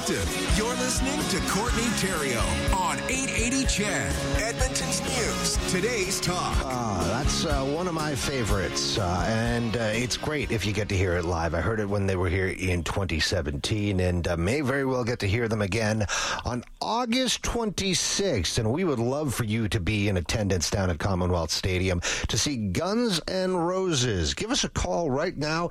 perspective. You're listening to Courtney Theriault on 880 CHED, Edmonton's News, today's talk. That's one of my favorites, and it's great if you get to hear it live. I heard it when they were here in 2017, and may very well get to hear them again on August 26th, and we would love for you to be in attendance down at Commonwealth Stadium to see Guns N' Roses. Give us a call right now,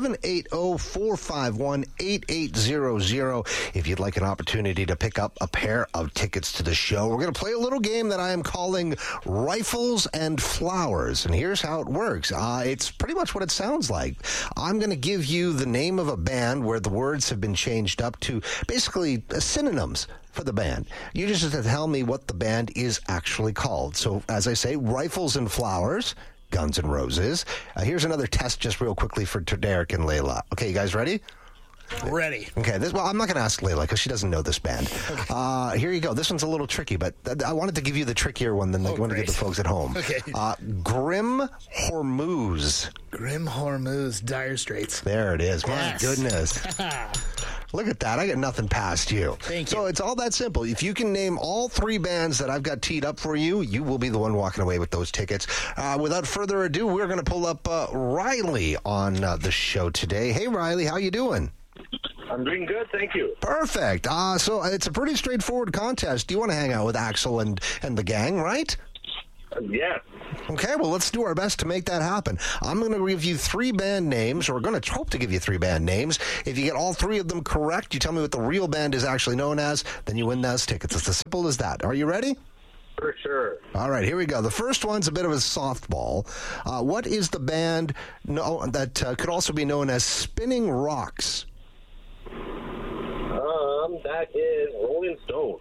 780-451-8800, if you'd like an opportunity to pick up a pair of tickets to the show. We're going to play a little game that I am calling Rifles and Flowers, and here's how it works. It's pretty much what it sounds like. I'm going to give you the name of a band where the words have been changed up to basically synonyms for the band. You just have to tell me what the band is actually called. So, as I say, Rifles and Flowers, Guns N' Roses. Here's another test just real quickly for Derek and Layla. Okay, you guys ready? Ready. Okay, I'm not going to ask Layla because she doesn't know this band. Okay. Here you go. This one's a little tricky, but I wanted to give you the trickier one than I want to give the folks at home. Okay. Grim Hormuz. Grim Hormuz, Dire Straits. There it is. My goodness. Look at that. I got nothing past you. Thank you. So it's all that simple. If you can name all three bands that I've got teed up for you, you will be the one walking away with those tickets. Without further ado, we're going to pull up Riley on the show today. Hey, Riley, how you doing? I'm doing good, thank you. Perfect. So it's a pretty straightforward contest. You want to hang out with Axel and the gang, right? Yes. Okay, well, let's do our best to make that happen. I'm going to give you three band names, or we're going to hope to give you three band names. If you get all three of them correct, you tell me what the real band is actually known as, then you win those tickets. It's as simple as that. Are you ready? For sure. All right, here we go. The first one's a bit of a softball. What is the band that could also be known as Spinning Rocks? That is Rolling Stone.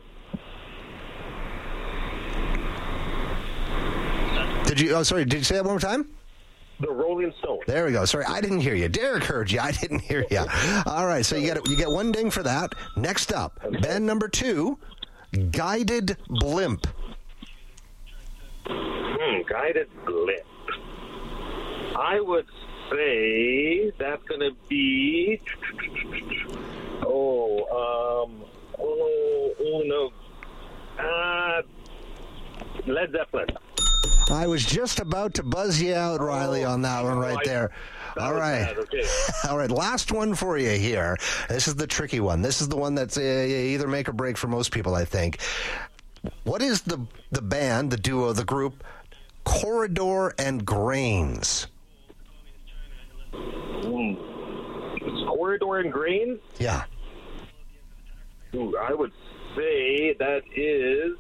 Did you say that one more time? The Rolling Stone. There we go. Sorry, I didn't hear you. Derek heard you. I didn't hear you. All right, so you get one ding for that. Next up, band number 2, Guided Blimp. Guided Blimp. I would say that's going to be... no. Led Zeppelin. I was just about to buzz you out, Riley, on that one right there. All right. Okay. All right, last one for you here. This is the tricky one. This is the one that's either make or break for most people, I think. What is the band, the duo, the group, Corridor and Grains? It's Corridor and Grains? Yeah. I would say that is...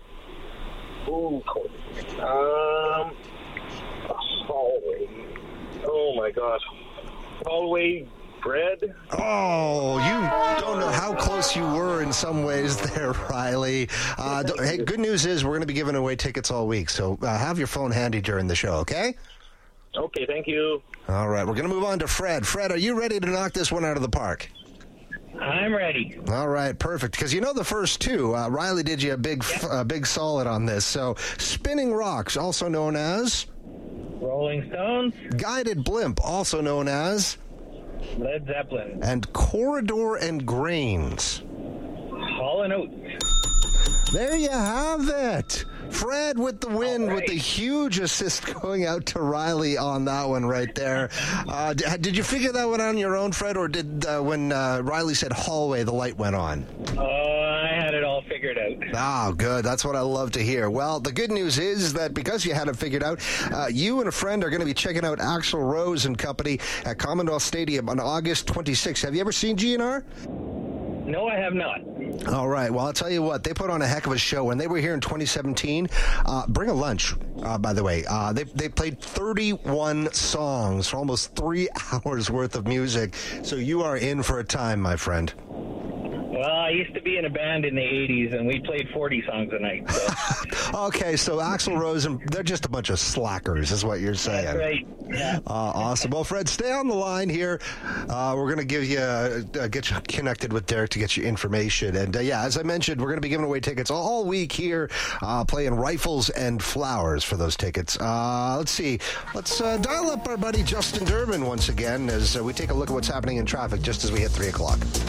Hallway. Oh, my gosh. Hallway Bread? Oh, you don't know how close you were in some ways there, Riley. Hey, good news is we're going to be giving away tickets all week, so have your phone handy during the show, okay? Okay, thank you. All right, we're going to move on to Fred. Fred, are you ready to knock this one out of the park? I'm ready. All right, perfect. Because you know the first two. Riley did you a big solid on this. So, Spinning Rocks, also known as... Rolling Stones. Guided Blimp, also known as... Led Zeppelin. And Corridor and Grains. Hall & Oates. There you have it. Fred with the win, right, with the huge assist going out to Riley on that one right there. Did you figure that one out on your own, Fred, or did when Riley said hallway, the light went on? I had it all figured out. Oh, good. That's what I love to hear. Well, the good news is that because you had it figured out, you and a friend are going to be checking out Axl Rose and Company at Commonwealth Stadium on August 26th. Have you ever seen GNR? No, I have not. All right. Well, I'll tell you what. They put on a heck of a show. When they were here in 2017, bring a lunch, by the way. They played 31 songs for almost 3 hours worth of music. So you are in for a time, my friend. Well, I used to be in a band in the 80s, and we played 40 songs a night. So. Okay, so Axl Rose, they're just a bunch of slackers, is what you're saying. That's right. Yeah. Awesome. Well, Fred, stay on the line here. We're going to give you get you connected with Derek to get you information. And, as I mentioned, we're going to be giving away tickets all week here, playing Rifles and Flowers for those tickets. Let's see. Let's dial up our buddy Justin Durbin once again as we take a look at what's happening in traffic just as we hit 3 o'clock. We're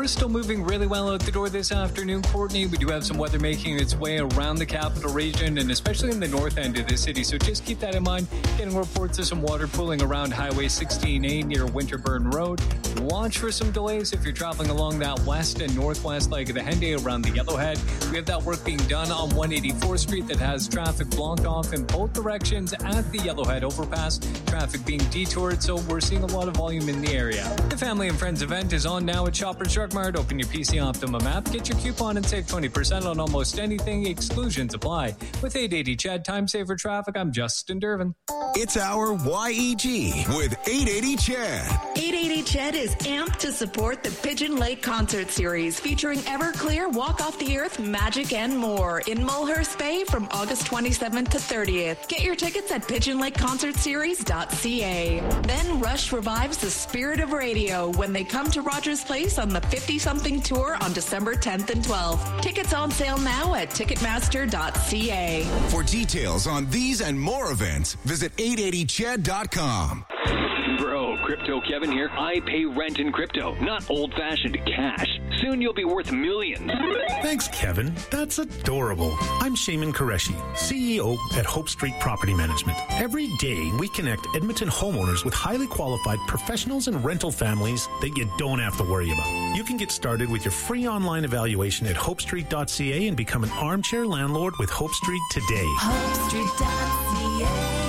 We're still moving really well out the door this afternoon, Courtney. We do have some weather making its way around the capital region and especially in the north end of the city. So just keep that in mind. Getting reports of some water pooling around Highway 16A near Winterburn Road. Watch for some delays if you're traveling along that west and northwest leg of the Henday around the Yellowhead. We have that work being done on 184th Street that has traffic blocked off in both directions at the Yellowhead overpass. Traffic being detoured, so we're seeing a lot of volume in the area. The Family and Friends event is on now at Shoppers Drug Mart. Open your PC Optimum app, get your coupon, and save 20% on almost anything. Exclusions apply. With 880 Chad, time saver traffic, I'm Justin Dervin. It's our YEG with 880 Chad. 880 Ched is amped to support the Pigeon Lake Concert Series featuring Everclear, Walk Off the Earth, Magic, and more in Mulhurst Bay from August 27th to 30th. Get your tickets at pigeonlakeconcertseries.ca. Then Rush revives the spirit of radio when they come to Rogers Place on the 50-something tour on December 10th and 12th. Tickets on sale now at ticketmaster.ca. For details on these and more events, visit 880ched.com. Bro, Crypto Kevin here. I pay rent in crypto, not old-fashioned cash. Soon you'll be worth millions. Thanks, Kevin. That's adorable. I'm Shaman Qureshi, CEO at Hope Street Property Management. Every day, we connect Edmonton homeowners with highly qualified professionals and rental families that you don't have to worry about. You can get started with your free online evaluation at hopestreet.ca and become an armchair landlord with Hope Street today. HopeStreet.ca.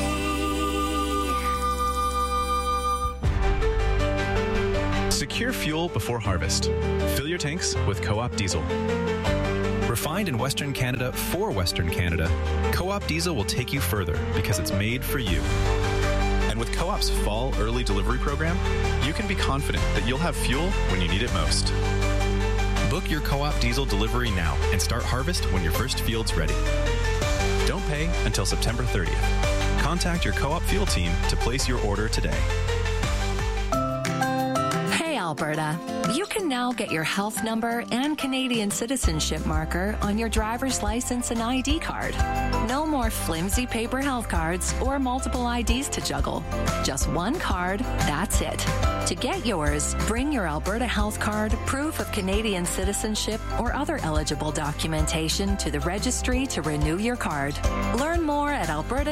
Secure fuel before harvest. Fill your tanks with Co-op Diesel. Refined in Western Canada for Western Canada, Co-op Diesel will take you further because it's made for you. And with Co-op's fall early delivery program, you can be confident that you'll have fuel when you need it most. Book your Co-op Diesel delivery now and start harvest when your first field's ready. Don't pay until September 30th. Contact your Co-op fuel team to place your order today. Alberta, you can now get your health number and Canadian citizenship marker on your driver's license and ID card. No more flimsy paper health cards or multiple IDs to juggle. Just one card, that's it. To get yours, bring your Alberta health card, proof of Canadian citizenship, or other eligible documentation to the registry to renew your card. Learn more at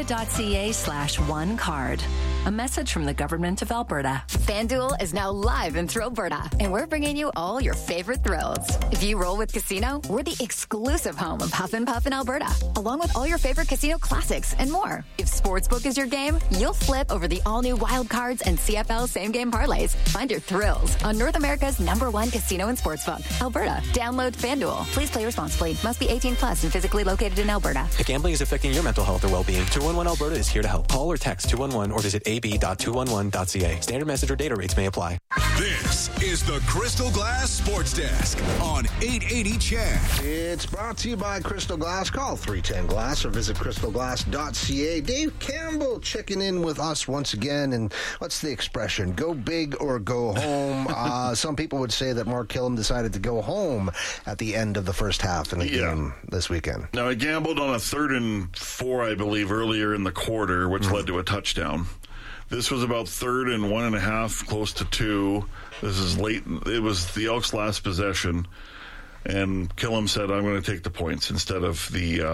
alberta.ca/onecard. A message from the Government of Alberta. FanDuel is now live in Thrillberta, and we're bringing you all your favorite thrills. If you roll with Casino, we're the exclusive home of Huff and Puff in Alberta, along with all your favorite casino classics and more. If Sportsbook is your game, you'll flip over the all-new Wild Cards and CFL same-game parlays. Find your thrills on North America's #1 casino and sportsbook, Alberta. Download FanDuel. Please play responsibly. Must be 18 plus and physically located in Alberta. If gambling is affecting your mental health or well-being, 211 Alberta is here to help. Call or text 211 or visit ab.211.ca. Standard message or data rates may apply. This is the Crystal Glass Sports Desk on 880 Chad. It's brought to you by Crystal Glass. Call 310-GLASS or visit crystalglass.ca. Dave Campbell checking in with us once again. And what's the expression? Go big or go home. Some people would say that Mark Killam decided to go home at the end of the first half in the game this weekend. Now, he gambled on a 3rd and 4, I believe, earlier in the quarter, which led to a touchdown. This was about 3rd and 1.5, close to 2. This is late. It was the Elks' last possession, and Killam said, "I'm going to take the points instead of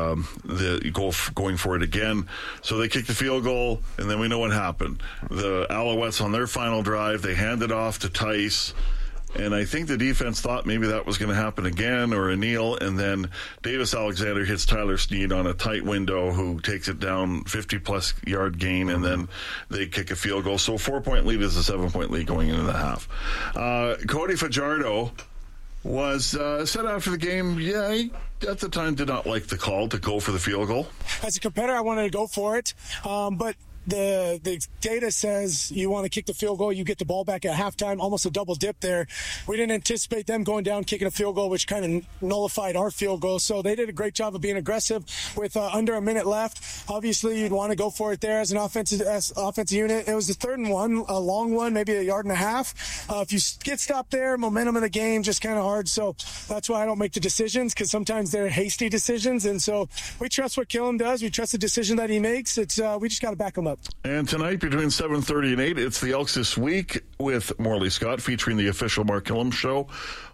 going for it again." So they kicked the field goal, and then we know what happened. The Alouettes on their final drive, they handed off to Tice. And I think the defense thought maybe that was going to happen again, or a kneel, and then Davis Alexander hits Tyler Snead on a tight window, who takes it down 50-plus yard gain, and then they kick a field goal. So 4-point lead is a 7-point lead going into the half. Cody Fajardo was said after the game, he at the time did not like the call to go for the field goal. As a competitor, I wanted to go for it, but the data says you want to kick the field goal, you get the ball back at halftime, almost a double dip there. We didn't anticipate them going down, kicking a field goal, which kind of nullified our field goal. So they did a great job of being aggressive with under a minute left. Obviously, you'd want to go for it there as an offensive unit. It was the 3rd and 1, a long one, maybe 1.5 yards. If you get stopped there, momentum of the game just kind of hard. So that's why I don't make the decisions, because sometimes they're hasty decisions. And so we trust what Killam does. We trust the decision that he makes. It's we just got to back him up. And tonight, between 7:30 and 8, it's the Elks This Week with Morley Scott, featuring the official Mark Killam show.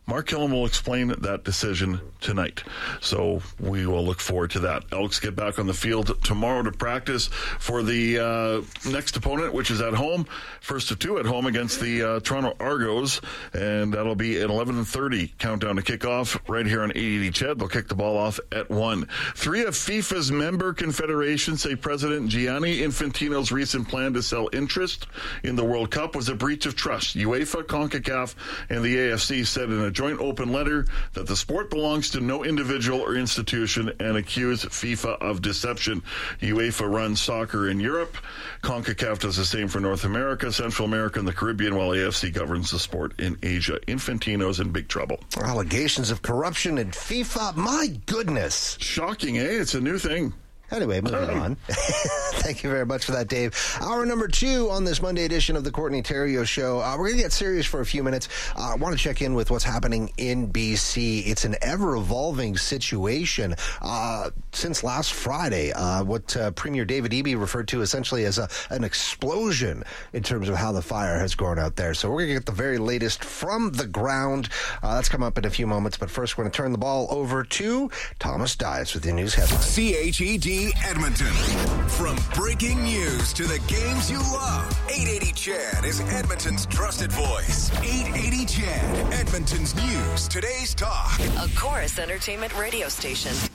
Mark Killam will explain that decision tonight. So we will look forward to that. Elks get back on the field tomorrow to practice for the next opponent, which is at home. First of two at home against the Toronto Argos. And that'll be at 11:30 countdown to kickoff right here on 880 CHED. They'll kick the ball off at 1. 3 of FIFA's member confederations say President Gianni Infantino's recent plan to sell interest in the World Cup was a breach of trust. UEFA, CONCACAF, and the AFC said in a joint open letter that the sport belongs to no individual or institution and accused FIFA of deception. UEFA runs soccer in Europe. CONCACAF does the same for North America, Central America, and the Caribbean, while AFC governs the sport in Asia. Infantino's in big trouble. Allegations of corruption in FIFA. My goodness. Shocking, eh? It's a new thing. Anyway, moving on. Thank you very much for that, Dave. Hour number 2 on this Monday edition of the Courtney Theriault Show. We're going to get serious for a few minutes. I want to check in with what's happening in BC. It's an ever-evolving situation. Since last Friday, what Premier David Eby referred to essentially as an explosion in terms of how the fire has grown out there. So we're going to get the very latest from the ground. That's come up in a few moments. But first, we're going to turn the ball over to Thomas Dias with the news headlines. CHED Edmonton. From breaking news to the games you love, 880 CHED is Edmonton's trusted voice. 880 CHED, Edmonton's news, today's talk. A Chorus Entertainment radio station.